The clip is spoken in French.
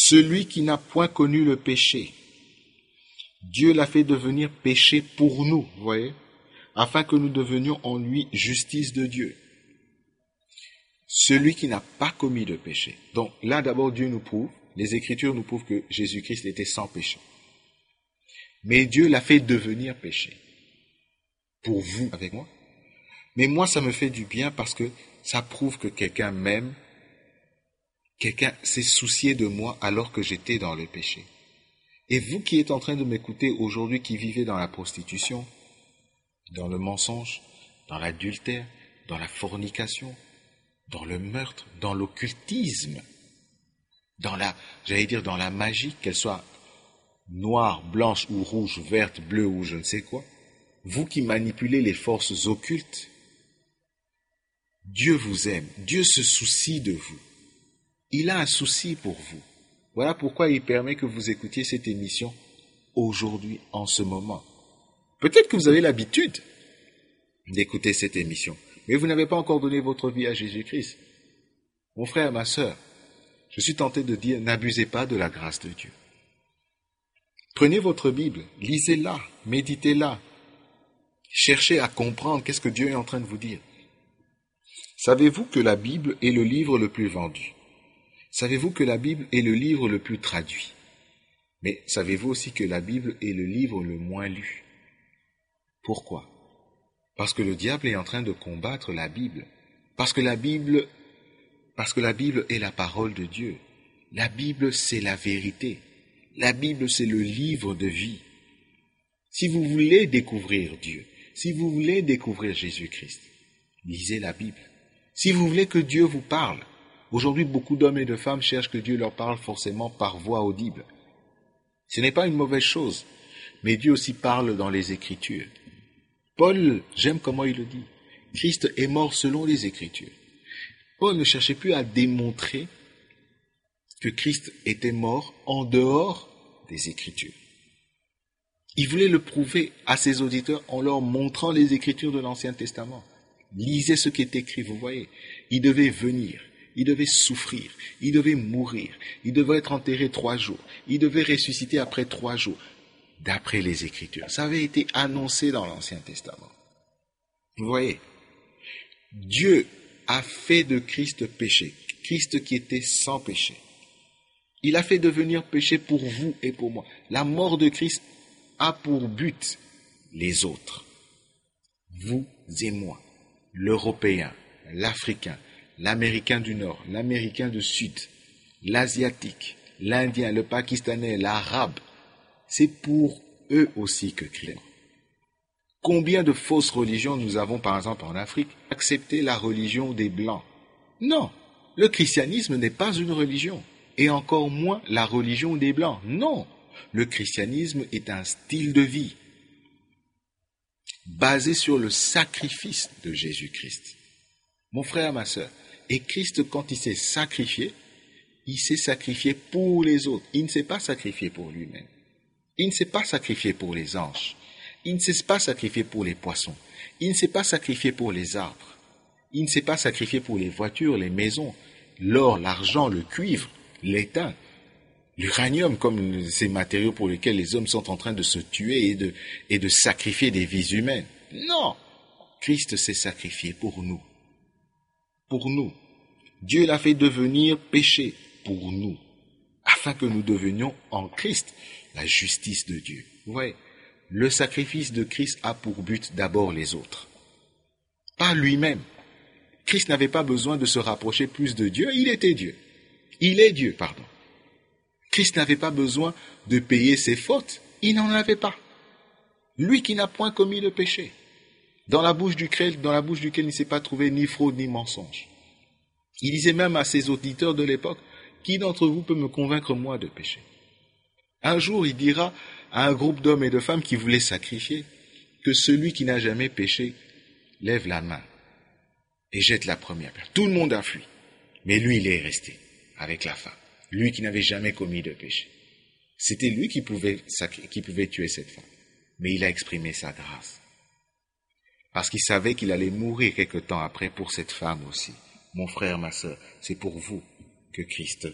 Celui qui n'a point connu le péché, Dieu l'a fait devenir péché pour nous, vous voyez, afin que nous devenions en lui justice de Dieu. Celui qui n'a pas commis de péché. Donc là d'abord Dieu nous prouve, les Écritures nous prouvent que Jésus-Christ était sans péché. Mais Dieu l'a fait devenir péché. Pour vous, avec moi. Mais moi ça me fait du bien parce que ça prouve que quelqu'un m'aime, quelqu'un s'est soucié de moi alors que j'étais dans le péché. Et vous qui êtes en train de m'écouter aujourd'hui, qui vivez dans la prostitution, dans le mensonge, dans l'adultère, dans la fornication, dans le meurtre, dans l'occultisme, dans la magie, qu'elle soit noire, blanche ou rouge, verte, bleue ou je ne sais quoi, vous qui manipulez les forces occultes, Dieu vous aime, Dieu se soucie de vous. Il a un souci pour vous. Voilà pourquoi il permet que vous écoutiez cette émission aujourd'hui, en ce moment. Peut-être que vous avez l'habitude d'écouter cette émission, mais vous n'avez pas encore donné votre vie à Jésus-Christ. Mon frère, ma sœur, je suis tenté de dire, n'abusez pas de la grâce de Dieu. Prenez votre Bible, lisez-la, méditez-la, cherchez à comprendre qu'est-ce que Dieu est en train de vous dire. Savez-vous que la Bible est le livre le plus vendu? Savez-vous que la Bible est le livre le plus traduit? Mais savez-vous aussi que la Bible est le livre le moins lu? Pourquoi? Parce que le diable est en train de combattre la Bible. Parce que la Bible est la parole de Dieu. La Bible, c'est la vérité. La Bible, c'est le livre de vie. Si vous voulez découvrir Dieu, si vous voulez découvrir Jésus-Christ, lisez la Bible. Si vous voulez que Dieu vous parle, aujourd'hui beaucoup d'hommes et de femmes cherchent que Dieu leur parle forcément par voix audible. Ce n'est pas une mauvaise chose, mais Dieu aussi parle dans les Écritures. Paul, j'aime comment il le dit, Christ est mort selon les Écritures. Paul ne cherchait plus à démontrer que Christ était mort en dehors des Écritures. Il voulait le prouver à ses auditeurs en leur montrant les Écritures de l'Ancien Testament. Lisez ce qui est écrit, vous voyez. Il devait venir, il devait souffrir, il devait mourir, il devait être enterré 3 jours, il devait ressusciter après 3 jours, d'après les Écritures. Ça avait été annoncé dans l'Ancien Testament. Vous voyez, Dieu a fait de Christ péché, Christ qui était sans péché. Il a fait devenir péché pour vous et pour moi. La mort de Christ a pour but les autres. Vous et moi, l'Européen, l'Africain, l'Américain du Nord, l'Américain du Sud, l'Asiatique, l'Indien, le Pakistanais, l'Arabe. C'est pour eux aussi que Christ est mort. Combien de fausses religions nous avons par exemple en Afrique? Accepter la religion des Blancs. Non, le christianisme n'est pas une religion, et encore moins la religion des Blancs. Non, le christianisme est un style de vie basé sur le sacrifice de Jésus-Christ. Mon frère, ma sœur, et Christ, quand il s'est sacrifié pour les autres. Il ne s'est pas sacrifié pour lui-même. Il ne s'est pas sacrifié pour les anges. Il ne s'est pas sacrifié pour les poissons. Il ne s'est pas sacrifié pour les arbres. Il ne s'est pas sacrifié pour les voitures, les maisons, l'or, l'argent, le cuivre, l'étain, l'uranium, comme ces matériaux pour lesquels les hommes sont en train de se tuer et de sacrifier des vies humaines. Non, Christ s'est sacrifié pour nous. Pour nous. Dieu l'a fait devenir péché pour nous, afin que nous devenions en Christ la justice de Dieu. Vous voyez, le sacrifice de Christ a pour but d'abord les autres, pas lui-même. Christ n'avait pas besoin de se rapprocher plus de Dieu, il était Dieu. Il est Dieu, pardon. Christ n'avait pas besoin de payer ses fautes, il n'en avait pas. Lui qui n'a point commis le péché, dans la bouche duquel il ne s'est pas trouvé ni fraude ni mensonge. Il disait même à ses auditeurs de l'époque, qui d'entre vous peut me convaincre moi de péché? Un jour, il dira à un groupe d'hommes et de femmes qui voulaient sacrifier que celui qui n'a jamais péché lève la main et jette la première pierre. Tout le monde a fui, mais lui, il est resté avec la femme. Lui qui n'avait jamais commis de péché. C'était lui qui pouvait tuer cette femme. Mais il a exprimé sa grâce. Parce qu'il savait qu'il allait mourir quelque temps après pour cette femme aussi. Mon frère, ma sœur, c'est pour vous que Christ